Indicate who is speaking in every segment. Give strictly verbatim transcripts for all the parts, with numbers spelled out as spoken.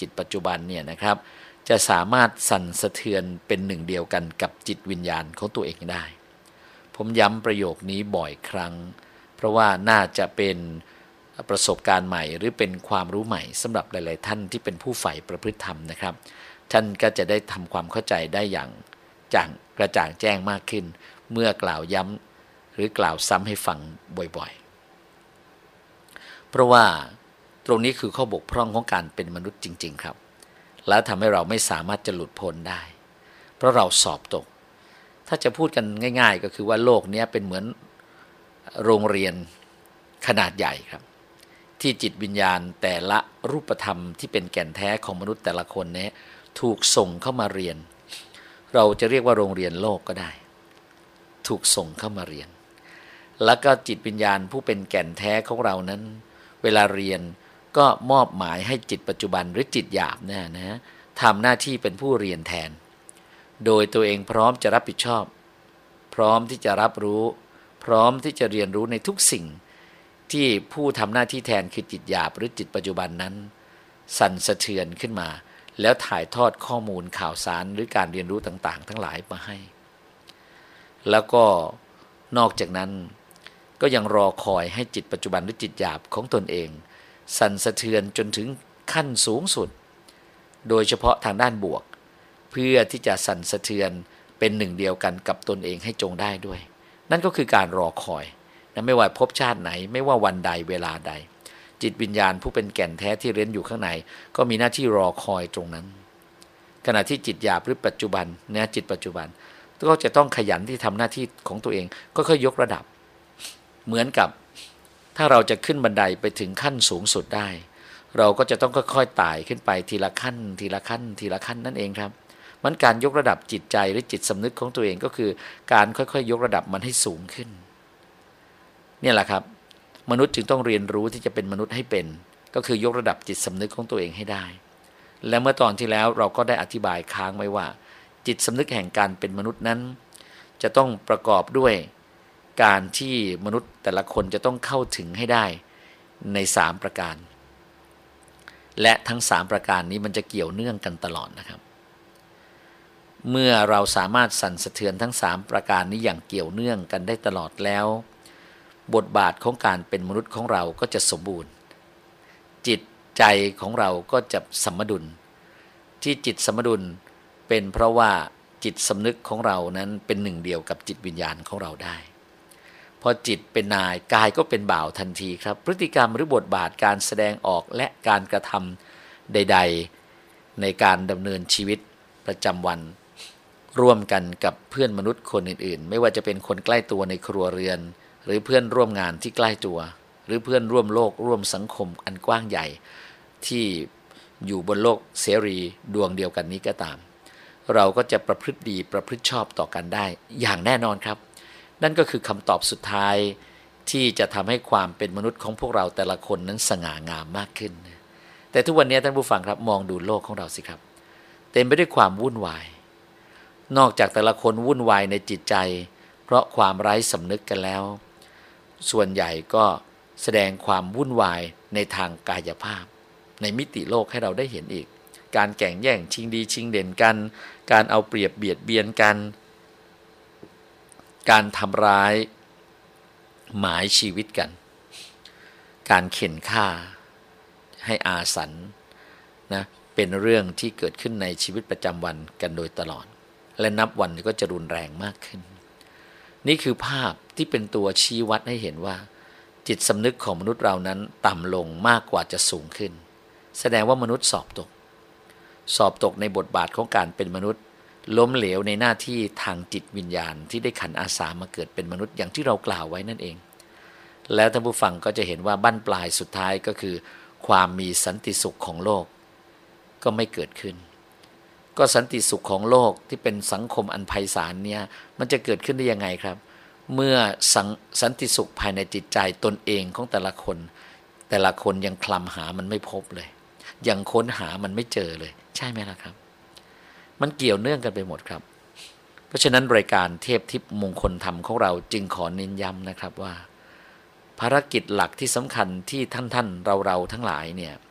Speaker 1: จิตปัจจุบันเนี่ยนะครับจะสามารถสั่นสะเทือนเป็นหนึ่งเดียวกันกับจิตวิญญาณของตัวเองได้ผมย้ำประโยคนี้บ่อยครั้งเพราะว่าน่าจะเป็นประสบการณ์ใหม่หรือเป็นความรู้ใหม่สำหรับหลายๆท่านที่เป็นผู้ใฝ่ประพฤติธรรมนะครับท่านก็จะได้ทำความเข้าใจได้อย่างจ่างกระจ่างแจ้งมากขึ้นเมื่อกล่าวย้ำหรือกล่าวซ้ำให้ฟังบ่อยๆเพราะว่าตรงนี้คือข้อบกพร่องของการเป็นมนุษย์จริงๆครับและทำให้เราไม่สามารถจะหลุดพ้นได้เพราะเราสอบตกถ้าจะพูดกันง่ายๆก็คือว่าโลกนี้เป็นเหมือนโรงเรียนขนาดใหญ่ครับที่จิตวิญญาณแต่ละรูปธรรมที่เป็นแก่นแท้ของมนุษย์แต่ละคนนี้ถูกส่งเข้ามาเรียนเราจะเรียกว่าโรงเรียนโลกก็ได้ถูกส่งเข้ามาเรียนแล้วก็จิตวิญญาณผู้เป็นแก่นแท้ของเรานั้นเวลาเรียนก็มอบหมายให้จิตปัจจุบันหรือจิตหยาบเนี่ยนะทำหน้าที่เป็นผู้เรียนแทนโดยตัวเองพร้อมจะรับผิดชอบพร้อมที่จะรับรู้พร้อมที่จะเรียนรู้ในทุกสิ่งที่ผู้ทำหน้าที่แทนคือจิตหยาบหรือจิตปัจจุบันนั้นสั่นสะเทือนขึ้นมาแล้วถ่ายทอดข้อมูลข่าวสารหรือการเรียนรู้ต่างๆทั้งหลายมาให้แล้วก็นอกจากนั้นก็ยังรอคอยให้จิตปัจจุบันหรือจิตหยาบของตนเองสั่นสะเทือนจนถึงขั้นสูงสุดโดยเฉพาะทางด้านบวกเพื่อที่จะสั่นสะเทือนเป็นหนึ่งเดียวกันกับตนเองให้จงได้ด้วยนั่นก็คือการรอคอยนะไม่ว่าภพชาติไหนไม่ว่าวันใดเวลาใดจิตวิญญาณผู้เป็นแก่นแท้ที่เร้นอยู่ข้างในก็มีหน้าที่รอคอยตรงนั้นขณะที่จิตหยาบหรือปัจจุบันเนี่ยจิตปัจจุบันก็จะต้องขยันที่ทำหน้าที่ของตัวเองก็ค่อยยกระดับเหมือนกับถ้าเราจะขึ้นบันไดไปถึงขั้นสูงสุดได้เราก็จะต้องค่อยๆไต่ขึ้นไปทีละขั้นทีละขั้นทีละขั้นนั่นเองครับมันการยกระดับจิตใจหรือจิตสำนึกของตัวเองก็คือการค่อยๆยกระดับมันให้สูงขึ้นเนี่ยแหละครับมนุษย์จึงต้องเรียนรู้ที่จะเป็นมนุษย์ให้เป็นก็คือยกระดับจิตสำนึกของตัวเองให้ได้และเมื่อตอนที่แล้วเราก็ได้อธิบายค้างไว้ว่าจิตสำนึกแห่งการเป็นมนุษย์นั้นจะต้องประกอบด้วยการที่มนุษย์แต่ละคนจะต้องเข้าถึงให้ได้ในสามประการและทั้งสามประการนี้มันจะเกี่ยวเนื่องกันตลอดนะครับเมื่อเราสามารถสั่นสะเทือนทั้งสามประการนี้อย่างเกี่ยวเนื่องกันได้ตลอดแล้วบทบาทของการเป็นมนุษย์ของเราก็จะสมบูรณ์จิตใจของเราก็จะสมดุลที่จิตสมดุลเป็นเพราะว่าจิตสำนึกของเรานั้นเป็นหนึ่งเดียวกับจิตวิญญาณของเราได้พอจิตเป็นนายกายก็เป็นบ่าวทันทีครับพฤติกรรมหรือบทบาทการแสดงออกและการกระทำใดๆในการดำเนินชีวิตประจำวันร่วมกันกับเพื่อนมนุษย์คนอื่นๆไม่ว่าจะเป็นคนใกล้ตัวในครัวเรือนหรือเพื่อนร่วมงานที่ใกล้ตัวหรือเพื่อนร่วมโลกร่วมสังคมอันกว้างใหญ่ที่อยู่บนโลกเสรีดวงเดียวกันนี้ก็ตามเราก็จะประพฤติดีประพฤติชอบต่อกันได้อย่างแน่นอนครับนั่นก็คือคำตอบสุดท้ายที่จะทำให้ความเป็นมนุษย์ของพวกเราแต่ละคนนั้นสง่างามมากขึ้นแต่ทุกวันนี้ท่านผู้ฟังครับมองดูโลกของเราสิครับเต็มไปด้วยความวุ่นวายนอกจากแต่ละคนวุ่นวายในจิตใจเพราะความไร้สำนึกกันแล้วส่วนใหญ่ก็แสดงความวุ่นวายในทางกายภาพในมิติโลกให้เราได้เห็นอีกการแข่งแย่งชิงดีชิงเด่นกันการเอาเปรียบเบียดเบียนกันการทำร้ายหมายชีวิตกันการเข็นฆ่าให้อาสันนะเป็นเรื่องที่เกิดขึ้นในชีวิตประจำวันกันโดยตลอดและนับวันก็จะรุนแรงมากขึ้นนี่คือภาพที่เป็นตัวชี้วัดให้เห็นว่าจิตสำนึกของมนุษย์เรานั้นต่ำลงมากกว่าจะสูงขึ้นแสดงว่ามนุษย์สอบตกสอบตกในบทบาทของการเป็นมนุษย์ล้มเหลวในหน้าที่ทางจิตวิญญาณที่ได้ขันอาสามาเกิดเป็นมนุษย์อย่างที่เรากล่าวไว้นั่นเองแล้วท่านผู้ฟังก็จะเห็นว่าบั้นปลายสุดท้ายก็คือความมีสันติสุขของโลกก็ไม่เกิดขึ้นก็สันติสุขของโลกที่เป็นสังคมอันไพศาลเนี่ยมันจะเกิดขึ้นได้ยังไงครับเมื่อสันติสุขภายในจิตใจตนเองของแต่ละคนแต่ละคนยังคลำหามันไม่พบเลยยังค้นหามันไม่เจอเลยใช่ไหมล่ะครับมันเกี่ยวเนื่องกันไปหมดครับเพราะฉะนั้นรายการเทพทิพย์มงคลธรรมของเราจึงขอเน้นย้ำนะครับว่าภารกิจหลักที่สำคัญที่ท่านท่านเราเราทั้งหลายเนี่ย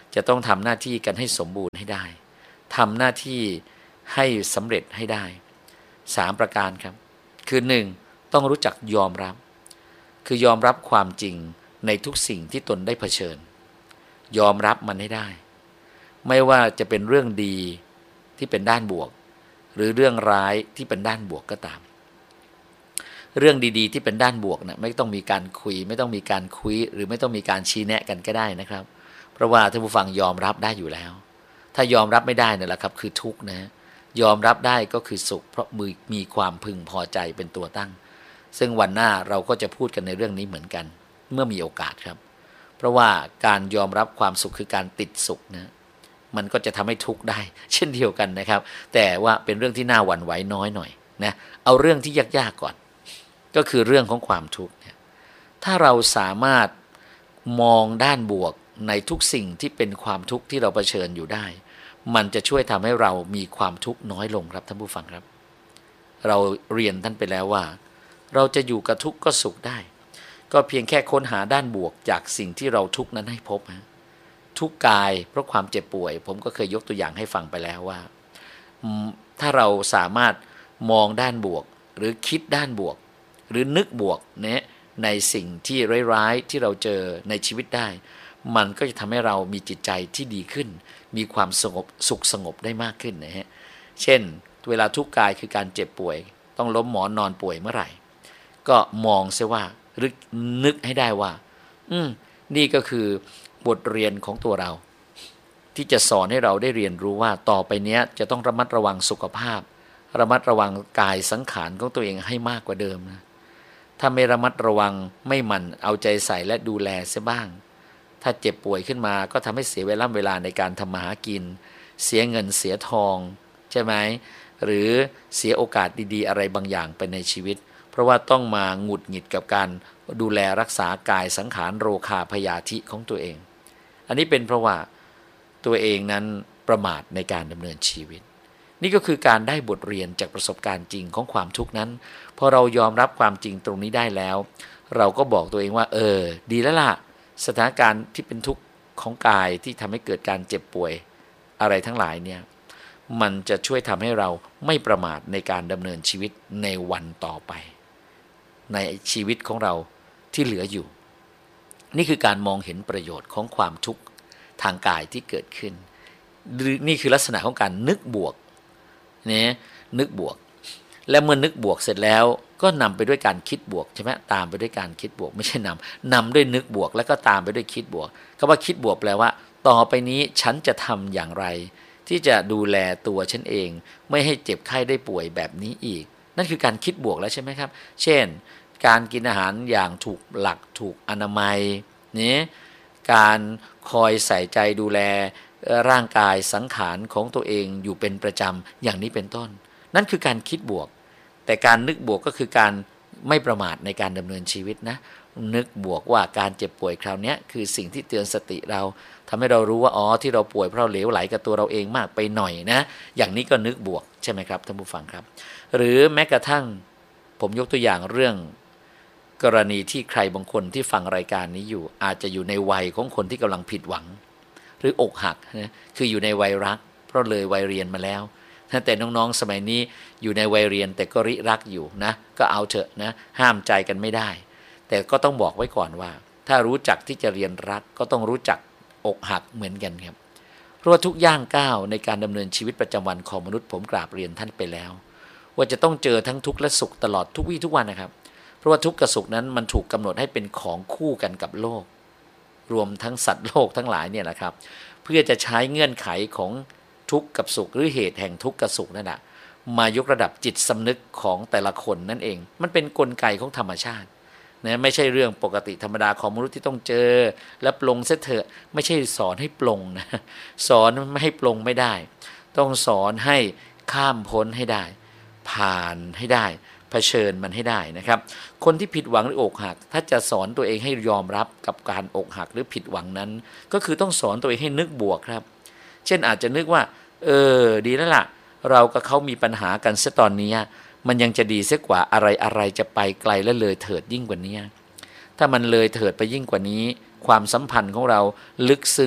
Speaker 1: จะต้องทำหน้าที่กันให้สมบูรณ์ให้ได้ทำหน้าที่ให้สำเร็จให้ได้สามประการครับคือหนึ่งต้องรู้จักยอมรับคือยอมรับความจริงในทุกสิ่งที่ตนได้เผชิญยอมรับมันให้ได้ไม่ว่าจะเป็นเรื่องดีที่เป็นด้านบวกหรือเรื่องร้ายที่เป็นด้านบวกก็ตามเรื่องดีๆที่เป็นด้านบวกนะไม่ต้องมีการคุยไม่ต้องมีการคุยหรือไม่ต้องมีการชี้แนะกันก็ได้นะครับเพราะว่าท่านผู้ฟังยอมรับได้อยู่แล้วถ้ายอมรับไม่ได้เนี่ยแหละครับคือทุกข์นะยอมรับได้ก็คือสุขเพราะมือมีความพึงพอใจเป็นตัวตั้งซึ่งวันหน้าเราก็จะพูดกันในเรื่องนี้เหมือนกันเมื่อมีโอกาสครับเพราะว่าการยอมรับความสุขคือการติดสุขนะมันก็จะทำให้ทุกข์ได้เช่นเดียวกันนะครับแต่ว่าเป็นเรื่องที่น่าหวั่นไหวน้อยหน่อยนะเอาเรื่องที่ยากๆก่อนก็คือเรื่องของความทุกข์เนี่ยถ้าเราสามารถมองด้านบวกในทุกสิ่งที่เป็นความทุกข์ที่เราเผชิญอยู่ได้มันจะช่วยทำให้เรามีความทุกข์น้อยลงครับท่านผู้ฟังครับเราเรียนท่านไปแล้วว่าเราจะอยู่กับทุกข์ก็สุขได้ก็เพียงแค่ค้นหาด้านบวกจากสิ่งที่เราทุกข์นั้นให้พบฮะทุกข์กายเพราะความเจ็บป่วยผมก็เคยยกตัวอย่างให้ฟังไปแล้วว่าถ้าเราสามารถมองด้านบวกหรือคิดด้านบวกหรือนึกบวกเนี่ยในสิ่งที่ร้ายๆที่เราเจอในชีวิตได้มันก็จะทำให้เรามีจิตใจที่ดีขึ้นมีความสงบสุขสงบได้มากขึ้นนะฮะเช่นเวลาทุกข์กายคือการเจ็บป่วยต้องล้มหมอนนอนป่วยเมื่อไหร่ก็มองซะว่าหรือนึกให้ได้ว่าอืมนี่ก็คือบทเรียนของตัวเราที่จะสอนให้เราได้เรียนรู้ว่าต่อไปเนี้ยจะต้องระมัดระวังสุขภาพระมัดระวังกายสังขารของตัวเองให้มากกว่าเดิมนะถ้าไม่ระมัดระวังไม่หมั่นเอาใจใส่และดูแลเสียบ้างถ้าเจ็บป่วยขึ้นมาก็ทำให้เสียเวลาเวลาในการทำมาหากินเสียเงินเสียทองใช่ไหมหรือเสียโอกาสดีๆอะไรบางอย่างไปในชีวิตเพราะว่าต้องมาหงุดหงิดกับการดูแลรักษากายสังขารโรคาพยาธิของตัวเองอันนี้เป็นเพราะว่าตัวเองนั้นประมาทในการดำเนินชีวิตนี่ก็คือการได้บทเรียนจากประสบการณ์จริงของความทุกข์นั้นพอเรายอมรับความจริงตรงนี้ได้แล้วเราก็บอกตัวเองว่าเออดีแล้วล่ะสถานการณ์ที่เป็นทุกข์ของกายที่ทำให้เกิดการเจ็บป่วยอะไรทั้งหลายเนี่ยมันจะช่วยทำให้เราไม่ประมาทในการดำเนินชีวิตในวันต่อไปในชีวิตของเราที่เหลืออยู่นี่คือการมองเห็นประโยชน์ของความทุกข์ทางกายที่เกิดขึ้นนี่คือลักษณะของการนึกบวกเนี่ยนึกบวกและเมื่อนึกบวกเสร็จแล้วก็นำไปด้วยการคิดบวกใช่ไหมตามไปด้วยการคิดบวกไม่ใช่นำนำด้วยนึกบวกแล้วก็ตามไปด้วยคิดบวกคำว่าคิดบวกแปลว่าต่อไปนี้ฉันจะทำอย่างไรที่จะดูแลตัวฉันเองไม่ให้เจ็บไข้ได้ป่วยแบบนี้อีกนั่นคือการคิดบวกแล้วใช่ไหมครับเช่นการกินอาหารอย่างถูกหลักถูกอนามัยนี่การคอยใส่ใจดูแลร่างกายสังขารของตัวเองอยู่เป็นประจำอย่างนี้เป็นต้นนั่นคือการคิดบวกแต่การนึกบวกก็คือการไม่ประมาทในการดำเนินชีวิตนะนึกบวกว่าการเจ็บป่วยคราวนี้คือสิ่งที่เตือนสติเราทำให้เรารู้ว่าอ๋อที่เราป่วยเพราะเราเหลวไหลกับตัวเราเองมากไปหน่อยนะอย่างนี้ก็นึกบวกใช่ไหมครับท่านผู้ฟังครับหรือแม้กระทั่งผมยกตัวอย่างเรื่องกรณีที่ใครบางคนที่ฟังรายการนี้อยู่อาจจะอยู่ในวัยของคนที่กำลังผิดหวังหรืออกหักนะคืออยู่ในวัยรักเพราะเลยวัยเรียนมาแล้วแต่น้องๆสมัยนี้อยู่ในวัยเรียนแต่ก็ริรักอยู่นะก็เอาเถอะนะห้ามใจกันไม่ได้แต่ก็ต้องบอกไว้ก่อนว่าถ้ารู้จักที่จะเรียนรักก็ต้องรู้จักอกหักเหมือนกันครับเพราะว่าทุกย่างก้าวในการดำเนินชีวิตประจำวันของมนุษย์ผมกราบเรียนท่านไปแล้วว่าจะต้องเจอทั้งทุกข์และสุขตลอดทุกวี่ทุกวันนะครับเพราะว่าทุกข์กับสุขนั้นมันถูกกำหนดให้เป็นของคู่กันกับโลกรวมทั้งสัตว์โลกทั้งหลายเนี่ยนะครับเพื่อจะใช้เงื่อนไขของทุกข์กับสุขหรือเหตุแห่งทุกข์กับสุขนั่นแหละมายกระดับจิตสำนึกของแต่ละคนนั่นเองมันเป็นกลไกของธรรมชาตินะไม่ใช่เรื่องปกติธรรมดาของมนุษย์ที่ต้องเจอและปลงเสียเถอะไม่ใช่สอนให้ปลงนะสอนไม่ให้ปลงไม่ได้ต้องสอนให้ข้ามพ้นให้ได้ผ่านให้ได้เผชิญมันให้ได้นะครับคนที่ผิดหวังหรืออกหักถ้าจะสอนตัวเองให้ยอมรับกับการอกหักหรือผิดหวังนั้นก็คือต้องสอนตัวเองให้นึกบวกครับเช่นอาจจะนึกว่าเออดีแล้วล่ะเรากับเขามีปัญหากันซะตอนนี้มันยังจะดีเสียกว่าอะไรอะไรจะไปไกลและเลยเถิดยิ่งกว่านี้ถ้ามันเลยเถิดไปยิ่งกว่านี้ความสัมพันธ์ของเราลึกซึ้ง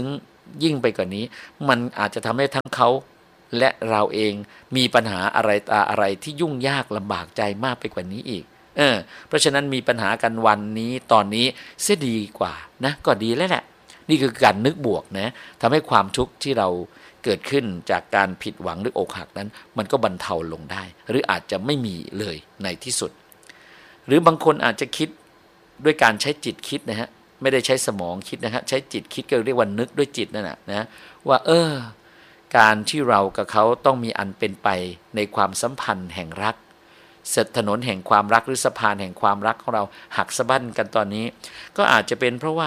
Speaker 1: ยิ่งไปกว่านี้มันอาจจะทำให้ทั้งเขาและเราเองมีปัญหาอะไรตาอะไรที่ยุ่งยากลำบากใจมากไปกว่านี้อีกเออเพราะฉะนั้นมีปัญหากันวันนี้ตอนนี้เสียดีกว่านะก็ดีแล้วแหละนี่คือการนึกบวกนะทำให้ความทุกข์ที่เราเกิดขึ้นจากการผิดหวังหรืออกหักนั้นมันก็บรรเทาลงได้หรืออาจจะไม่มีเลยในที่สุดหรือบางคนอาจจะคิดด้วยการใช้จิตคิดนะฮะไม่ได้ใช้สมองคิดนะฮะใช้จิตคิดก็เรียกว่านึกด้วยจิตนั่นแหละนะว่าเออการที่เรากับเขาต้องมีอันเป็นไปในความสัมพันธ์แห่งรักเสร็จถนนแห่งความรักหรือสะพานแห่งความรักของเราหักสะบั้นกันตอนนี้ก็อาจจะเป็นเพราะว่า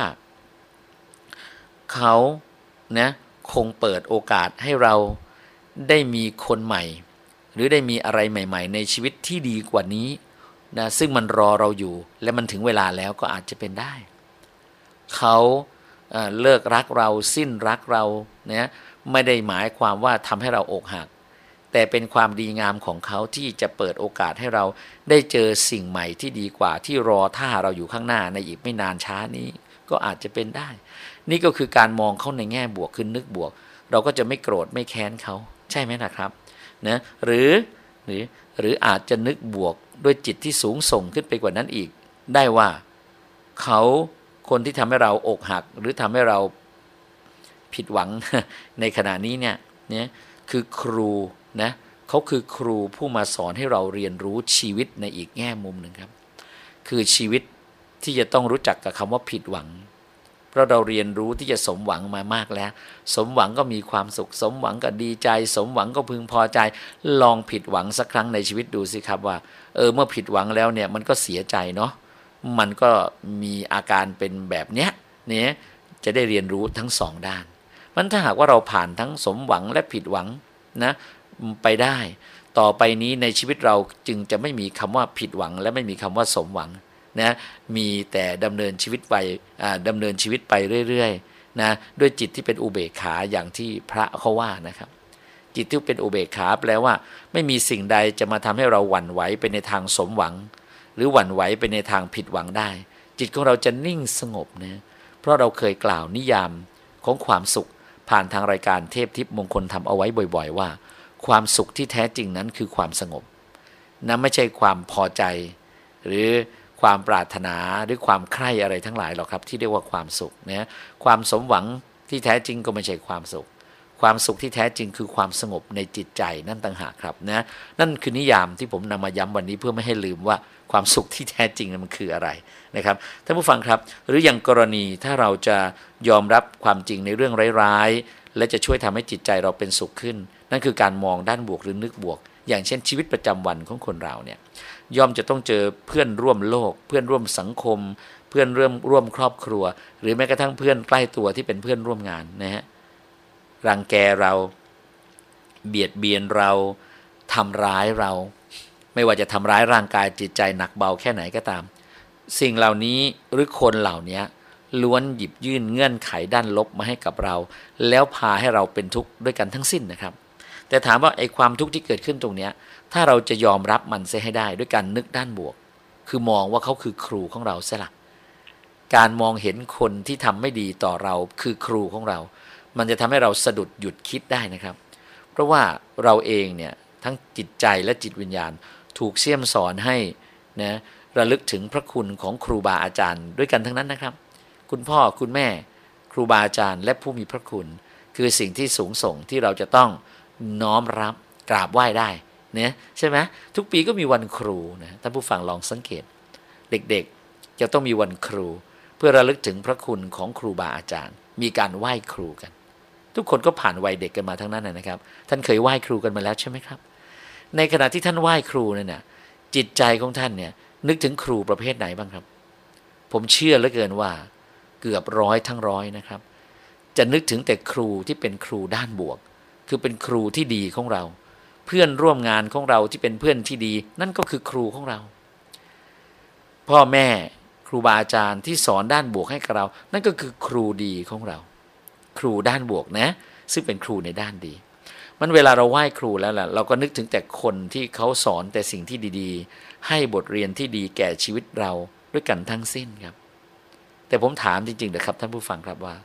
Speaker 1: เขานะคงเปิดโอกาสให้เราได้มีคนใหม่หรือได้มีอะไรใหม่ๆในชีวิตที่ดีกว่านี้นะซึ่งมันรอเราอยู่และมันถึงเวลาแล้วก็อาจจะเป็นได้เขาเอ่อเลิกรักเราสิ้นรักเราเนี่ยไม่ได้หมายความว่าทำให้เราอกหักแต่เป็นความดีงามของเขาที่จะเปิดโอกาสให้เราได้เจอสิ่งใหม่ที่ดีกว่าที่รอท่าเราอยู่ข้างหน้าในอีกไม่นานช้านี้ก็อาจจะเป็นได้นี่ก็คือการมองเขาในแง่บวกคือนึกบวกเราก็จะไม่โกรธไม่แค้นเขาใช่ไหมนะครับนะหรือหรือหรืออาจจะนึกบวกด้วยจิตที่สูงส่งขึ้นไปกว่านั้นอีกได้ว่าเขาคนที่ทำให้เราอกหักหรือทำให้เราผิดหวังในขณะนี้เนี่ยเนี่ยคือครูนะเขาคือครูผู้มาสอนให้เราเรียนรู้ชีวิตในอีกแง่มุมหนึ่งครับคือชีวิตที่จะต้องรู้จักกับคำว่าผิดหวังเพราะเราเรียนรู้ที่จะสมหวังมามากแล้วสมหวังก็มีความสุขสมหวังก็ดีใจสมหวังก็พึงพอใจลองผิดหวังสักครั้งในชีวิตดูสิครับว่าเออเมื่อผิดหวังแล้วเนี่ยมันก็เสียใจเนาะมันก็มีอาการเป็นแบบเนี้ยเนี่ยจะได้เรียนรู้ทั้งสองด้านมันถ้าหากว่าเราผ่านทั้งสมหวังและผิดหวังนะไปได้ต่อไปนี้ในชีวิตเราจึงจะไม่มีคำว่าผิดหวังและไม่มีคำว่าสมหวังนะมีแต่ดำเนินชีวิตไปดำเนินชีวิตไปเรื่อยๆนะด้วยจิตที่เป็นอุเบกขาอย่างที่พระเขาว่านะครับจิตที่เป็นอุเบกขาแปลว่าไม่มีสิ่งใดจะมาทำให้เราหวั่นไหวไปในทางสมหวังหรือหวั่นไหวไปในทางผิดหวังได้จิตของเราจะนิ่งสงบนะเพราะเราเคยกล่าวนิยามของความสุขผ่านทางรายการเทพทิพย์มงคลทำเอาไว้บ่อยๆว่าความสุขที่แท้จริงนั้นคือความสงบนะไม่ใช่ความพอใจหรือความปรารถนาหรือความใคร่อะไรทั้งหลายหรอกครับที่เรียกว่าความสุขนะความสมหวังที่แท้จริงก็ไม่ใช่ความสุขความสุขที่แท้จริงคือความสงบในจิตใจนั่นต่างหากครับนะนั่นคือนิยามที่ผมนำมาย้ำวันนี้เพื่อไม่ให้ลืมว่าความสุขที่แท้จริงมันคืออะไรนะครับท่านผู้ฟังครับหรืออย่างกรณีถ้าเราจะยอมรับความจริงในเรื่องร้ายๆและจะช่วยทำให้จิตใจเราเป็นสุขขึ้นนั่นคือการมองด้านบวกหรือนึกบวกอย่างเช่นชีวิตประจำวันของคนเราเนี่ยย่อมจะต้องเจอเพื่อนร่วมโลกเพื่อนร่วมสังคมเพื่อนร่วมร่วมครอบครัวหรือแม้กระทั่งเพื่อนใกล้ตัวที่เป็นเพื่อนร่วมงานนะฮะรังแกเราเบียดเบียนเราทำร้ายเราไม่ว่าจะทำร้ายร่างกายจิตใจหนักเบาแค่ไหนก็ตามสิ่งเหล่านี้หรือคนเหล่านี้ล้วนหยิบยื่นเงื่อนไขด้านลบมาให้กับเราแล้วพาให้เราเป็นทุกข์ด้วยกันทั้งสิ้นนะครับแต่ถามว่าไอ้ความทุกข์ที่เกิดขึ้นตรงนี้ถ้าเราจะยอมรับมันเสียให้ได้ด้วยการนึกด้านบวกคือมองว่าเขาคือครูของเราเสียละการมองเห็นคนที่ทำไม่ดีต่อเราคือครูของเรามันจะทำให้เราสะดุดหยุดคิดได้นะครับเพราะว่าเราเองเนี่ยทั้งจิตใจและจิตวิญญาณถูกเสี่ยมสอนให้นะระลึกถึงพระคุณของครูบาอาจารย์ด้วยกันทั้งนั้นนะครับคุณพ่อคุณแม่ครูบาอาจารย์และผู้มีพระคุณคือสิ่งที่สูงส่งที่เราจะต้องน้อมรับกราบไหว้ได้เนี่ยใช่ไหมทุกปีก็มีวันครูนะท่านผู้ฟังลองสังเกตเด็กๆจะต้องมีวันครูเพื่อระลึกถึงพระคุณของครูบาอาจารย์มีการไหว้ครูกันทุกคนก็ผ่านวัยเด็กกันมาทั้งนั้นนะครับท่านเคยไหว้ครูกันมาแล้วใช่ไหมครับในขณะที่ท่านไหว้ครูเนี่ยจิตใจของท่านเนี่ยนึกถึงครูประเภทไหนบ้างครับผมเชื่อเหลือเกินว่าเกือบร้อยทั้งร้อยนะครับจะนึกถึงแต่ครูที่เป็นครูด้านบวกคือเป็นครูที่ดีของเราเพื่อนร่วมงานของเราที่เป็นเพื่อนที่ดีนั่นก็คือครูของเราพ่อแม่ครูบาอาจารย์ที่สอนด้านบวกให้กับเรานั่นก็คือครูดีของเราครูด้านบวกนะซึ่งเป็นครูในด้านดีมันเวลาเราไหว้ครูแล้วล่ะเราก็นึกถึงแต่คนที่เขาสอนแต่สิ่งที่ดีๆให้บทเรียนที่ดีแก่ชีวิตเราด้วยกันทั้งสิ้นครับแต่ผมถามจริงๆนะครับท่านผู้ฟังครับว่า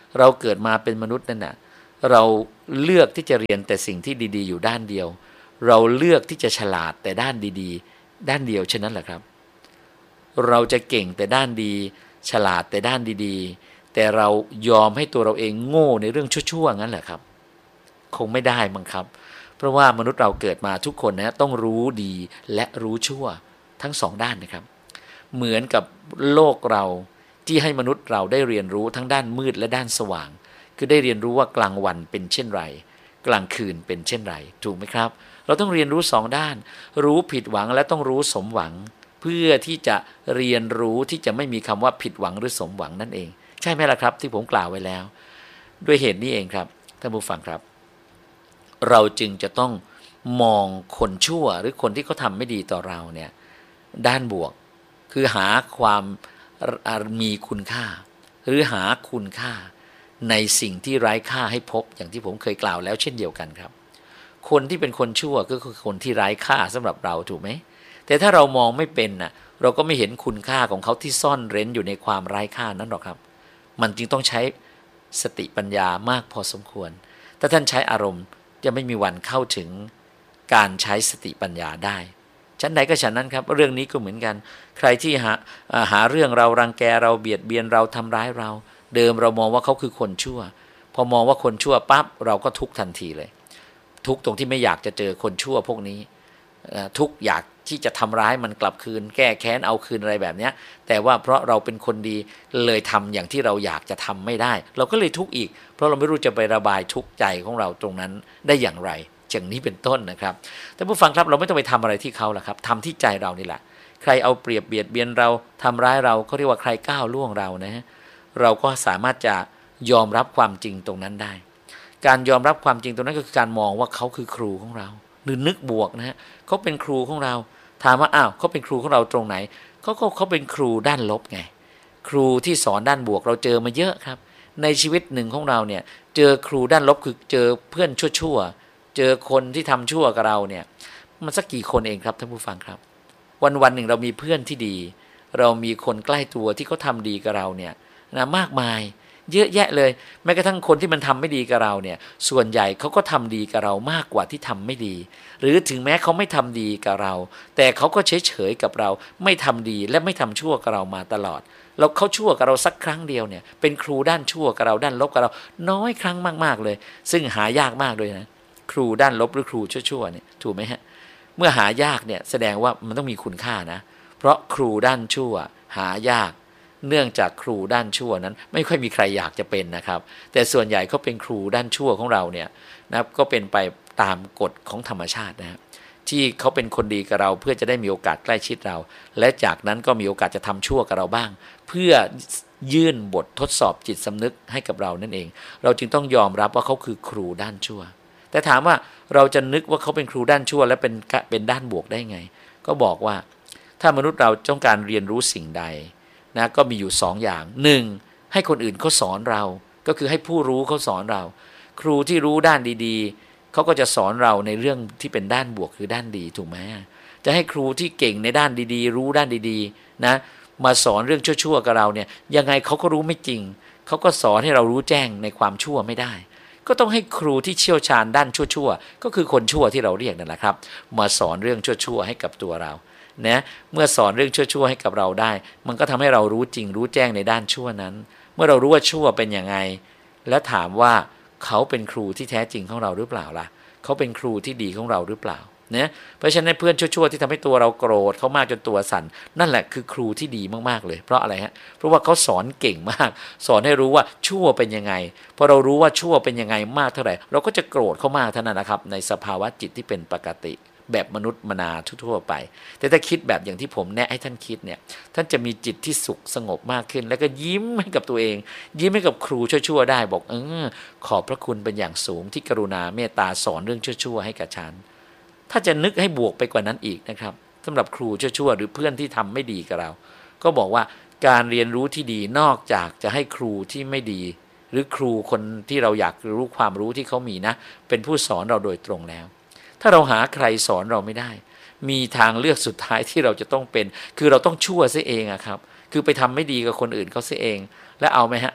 Speaker 1: เราเกิดมาเป็นมนุษย์นั่นน่ะเราเลือกที่จะเรียนแต่สิ่งที่ดีๆอยู่ด้านเดียวเราเลือกที่จะฉลาดแต่ด้านดีๆด้านเดียวฉะนั้นแหละครับเราจะเก่งแต่ด้านดีฉลาดแต่ด้านดีๆแต่เรายอมให้ตัวเราเองโง่ในเรื่องชั่วๆงั้นแหละครับคงไม่ได้มั้งครับเพราะว่ามนุษย์เราเกิดมาทุกคนนะต้องรู้ดีและรู้ชั่วทั้งสองด้านนะครับเหมือนกับโลกเราที่ให้มนุษย์เราได้เรียนรู้ทั้งด้านมืดและด้านสว่างคือได้เรียนรู้ว่ากลางวันเป็นเช่นไรกลางคืนเป็นเช่นไรถูกไหมครับเราต้องเรียนรู้สองด้านรู้ผิดหวังและต้องรู้สมหวังเพื่อที่จะเรียนรู้ที่จะไม่มีคำว่าผิดหวังหรือสมหวังนั่นเองใช่ไหมล่ะครับที่ผมกล่าวไว้แล้วด้วยเหตุนี้เองครับท่านผู้ฟังครับเราจึงจะต้องมองคนชั่วหรือคนที่เขาทำไม่ดีต่อเราเนี่ยด้านบวกคือหาความมีคุณค่าหรือหาคุณค่าในสิ่งที่ไร้ค่าให้พบอย่างที่ผมเคยกล่าวแล้วเช่นเดียวกันครับคนที่เป็นคนชั่วก็คือคนที่ไร้ค่าสำหรับเราถูกไหมแต่ถ้าเรามองไม่เป็นน่ะเราก็ไม่เห็นคุณค่าของเขาที่ซ่อนเร้นอยู่ในความไร้ค่านั้นหรอกครับมันจึงต้องใช้สติปัญญามากพอสมควรถ้าท่านใช้อารมณ์จะไม่มีวันเข้าถึงการใช้สติปัญญาได้ชั้นใดก็ฉันนั้นครับเรื่องนี้ก็เหมือนกันใครที่หาหาเรื่องเรารังแกเราเบียดเบียนเราทำร้ายเราเดิมเรามองว่าเขาคือคนชั่วพอมองว่าคนชั่วปั๊บเราก็ทุกข์ทันทีเลยทุกข์ตรงที่ไม่อยากจะเจอคนชั่วพวกนี้ทุกข์อยากที่จะทำร้ายมันกลับคืนแก้แค้นเอาคืนอะไรแบบนี้แต่ว่าเพราะเราเป็นคนดีเลยทำอย่างที่เราอยากจะทำไม่ได้เราก็เลยทุกข์อีกเพราะเราไม่รู้จะไประบายทุกข์ใจของเราตรงนั้นได้อย่างไรอย่างนี้เป็นต้นนะครับแต่ผู้ฟังครับเราไม่ต้องไปทำอะไรที่เขาล่ะครับทำที่ใจเรานี่แหละใครเอาเปรียบเบียดเบียนเราทำร้ายเราเขาเรียกว่าใครก้าวล่วงเรานะฮะเราก็สามารถจะยอมรับความจริงตรงนั้นได้การยอมรับความจริงตรงนั้นก็คือการมองว่าเขาคือครูของเราหรือนึกบวกนะฮะเขาเป็นครูของเราถามว่าอ้าวเขาเป็นครูของเราตรงไหนเขาก็เขาเป็นครูด้านลบไงครูที่สอนด้านบวกเราเจอมาเยอะครับในชีวิตหนึ่งของเราเนี่ยเจอครูด้านลบคือเจอเพื่อนชั่วๆเจอคนที่ทำชั่วกับเราเนี่ยมันสักกี่คนเองครับท่านผู้ฟังครับวันวันหนึ่งเรามีเพื่อนที่ดีเรามีคนใกล้ตัวที่เขาทำดีกับเราเนี่ยนะมากมายเยอะแยะเลยแม้กระทั่งคนที่มันทำไม่ดีกับเราเนี่ยส่วนใหญ่เขาก็ทำดีกับเรามากกว่าที่ทำไม่ดีหรือถึงแม้เขาไม่ทำดีกับเราแต่เขาก็เฉยเฉยกับเราไม่ทำดีและไม่ทำชั่วกับเรามาตลอดเราเขาชั่วกับเราสักครั้งเดียวเนี่ยเป็นครูด้านชั่วกับเราด้านลบกับเราน้อยครั้งมากๆเลยซึ่งหายากมากเลยนะครูด้านลบหรือครูชั่วๆเนี่ยถูกไหมฮะเมื่อหายากเนี่ยแสดงว่ามันต้องมีคุณค่านะเพราะครูด้านชั่วหายากเนื่องจากครูด้านชั่วนั้นไม่ค่อยมีใครอยากจะเป็นนะครับแต่ส่วนใหญ่เขาเป็นครูด้านชั่วของเราเนี่ยนะก็เป็นไปตามกฎของธรรมชาตินะที่เขาเป็นคนดีกับเราเพื่อจะได้มีโอกาสใกล้ชิดเราและจากนั้นก็มีโอกาสจะทำชั่วกับเราบ้างเพื่อยื่นบททดสอบจิตสำนึกให้กับเรานั่นเองเราจึงต้องยอมรับว่าเขาคือครูด้านชั่วแต่ถามว่าเราจะนึกว่าเขาเป็นครูด้านชั่วและเป็นเป็นด้านบวกได้ไงก็บอกว่าถ้ามนุษย์เราต้องการเรียนรู้สิ่งใดนะก็มีอยู่สองอย่างหนึ่งให้คนอื่นเขาสอนเราก็คือให้ผู้รู้เขาสอนเราครูที่รู้ด้านดีๆเขาก็จะสอนเราในเรื่องที่เป็นด้านบวกคือด้านดีถูกไหมจะให้ครูที่เก่งในด้านดีๆรู้ด้านดีๆนะมาสอนเรื่องชั่วๆกับเราเนี่ยยังไงเขาก็รู้ไม่จริงเขาก็สอนให้เรารู้แจ้งในความชั่วไม่ได้ก็ต้องให้ครูที่เชี่ยวชาญด้านชั่วๆก็คือคนชั่วที่เราเรียกนั่นแหละครับมาสอนเรื่องชั่วๆให้กับตัวเรานะเมื่อสอนเรื่องชั่วๆให้กับเราได้มันก็ทำให้เรารู้จริงรู้แจ้งในด้านชั่วนั้นเมื่อเรารู้ว่าชั่วเป็นยังไงแล้วถามว่าเขาเป็นครูที่แท้จริงของเราหรือเปล่าล่ะเขาเป็นครูที่ดีของเราหรือเปล่านะเพราะฉะนั้นเพื่อนชั่วๆที่ทำให้ตัวเราโกรธเขามากจนตัวสั่นนั่นแหละคือครูที่ดีมากๆเลยเพราะอะไรฮะเพราะว่าเขาสอนเก่งมากสอนให้รู้ว่าชั่วเป็นยังไงพอเรารู้ว่าชั่วเป็นยังไงมากเท่าไหร่เราก็จะโกรธเขามากเท่านั้นนะครับในสภาวะจิตที่เป็นปกติแบบมนุษย์มนาทั่วๆไปแต่ถ้าคิดแบบอย่างที่ผมแนะให้ท่านคิดเนี่ยท่านจะมีจิตที่สุขสงบมากขึ้นแล้วก็ยิ้มให้กับตัวเองยิ้มให้กับครูชั่วๆได้บอกเออขอบพระคุณเป็นอย่างสูงที่กรุณาเมตตาสอนเรื่องชั่วๆให้กับฉันถ้าจะนึกให้บวกไปกว่านั้นอีกนะครับสำหรับครูชั่วๆหรือเพื่อนที่ทำไม่ดีกับเราก็บอกว่าการเรียนรู้ที่ดีนอกจากจะให้ครูที่ไม่ดีหรือครูคนที่เราอยากรู้ความรู้ที่เขามีนะเป็นผู้สอนเราโดยตรงแล้วถ้าเราหาใครสอนเราไม่ได้มีทางเลือกสุดท้ายที่เราจะต้องเป็นคือเราต้องชั่วซะเองอะครับคือไปทำไม่ดีกับคนอื่นเขาซะเองแล้วเอาไหมฮะ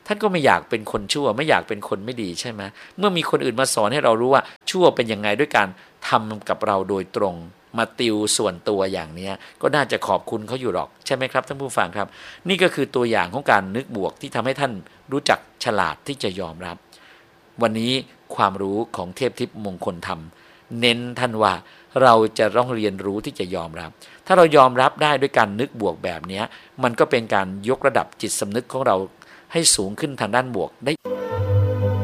Speaker 1: ท่านก็ไม่อยากเป็นคนชั่วไม่อยากเป็นคนไม่ดีใช่ไหมเมื่อมีคนอื่นมาสอนให้เรารู้ว่าชั่วเป็นยังไงด้วยการทำกับเราโดยตรงมาติวส่วนตัวอย่างนี้ก็น่าจะขอบคุณเขาอยู่หรอกใช่ไหมครับท่านผู้ฟังครับนี่ก็คือตัวอย่างของการนึกบวกที่ทำให้ท่านรู้จักฉลาดที่จะยอมรับวันนี้ความรู้ของเทพทิพย์มงคลธรรมเน้นท่านว่าเราจะต้องเรียนรู้ที่จะยอมรับถ้าเรายอมรับได้ด้วยการนึกบวกแบบนี้มันก็เป็นการยกระดับจิตสำนึกของเราให้สูงขึ้นทางด้านบวกได้